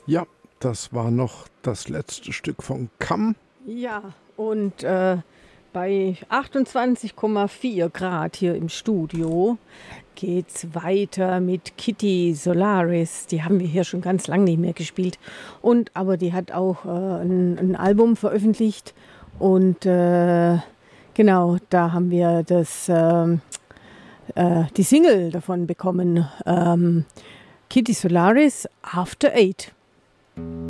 Ja, das war noch das letzte Stück von Kamm. Ja, und bei 28,4 Grad hier im Studio geht's weiter mit Kitty Solaris. Die haben wir hier schon ganz lange nicht mehr gespielt. Aber die hat auch ein Album veröffentlicht. Und genau, da haben wir die Single davon bekommen. Kitty Solaris After Eight.